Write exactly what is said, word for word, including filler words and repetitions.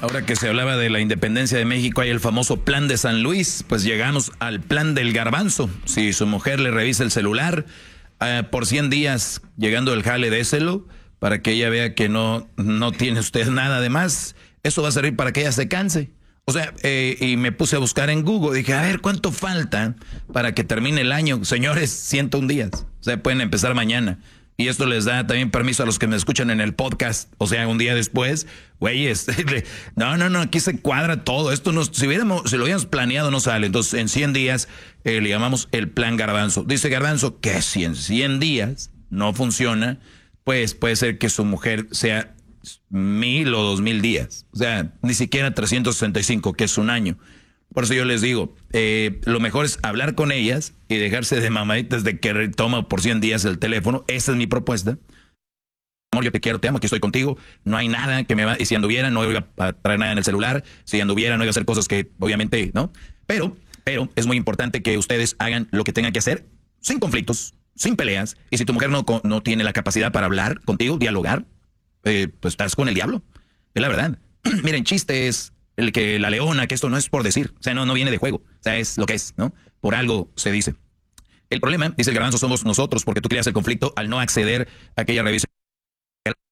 Ahora que se hablaba de la independencia de México, hay el famoso plan de San Luis, pues llegamos al plan del garbanzo. Si su mujer le revisa el celular, uh, por cien días, llegando el jale, déselo, para que ella vea que no, no tiene usted nada de más. Eso va a servir para que ella se canse. O sea, eh, y me puse a buscar en Google, dije, a ver, ¿cuánto falta para que termine el año? Señores, ciento un días. O sea, pueden empezar mañana. Y esto les da también permiso a los que me escuchan en el podcast. O sea, un día después, güeyes, no, no, no, aquí se cuadra todo. Esto no, si, hubiéramos, si lo hubiéramos planeado no sale. Entonces, en cien días eh, le llamamos el plan Garbanzo. Dice Garbanzo que si en cien días no funciona, pues puede ser que su mujer sea mil o dos mil días. O sea, ni siquiera trescientos sesenta y cinco, que es un año. Por eso yo les digo, eh, lo mejor es hablar con ellas y dejarse de mamaditas de que toma por cien días el teléfono. Esa es mi propuesta. Amor, yo te quiero, te amo, aquí estoy contigo. No hay nada que me va... Y si anduviera, no iba a traer nada en el celular. Si anduviera, no iba a hacer cosas que, obviamente, ¿no? Pero, pero es muy importante que ustedes hagan lo que tengan que hacer sin conflictos, sin peleas. Y si tu mujer no, no tiene la capacidad para hablar contigo, dialogar, eh, pues estás con el diablo. Es la verdad. Miren, chistes... El que la leona, que esto no es por decir, o sea, no, no viene de juego, o sea, es lo que es, ¿no? Por algo se dice. El problema, dice el Garbanzo, somos nosotros, porque tú creas el conflicto al no acceder a aquella revisión.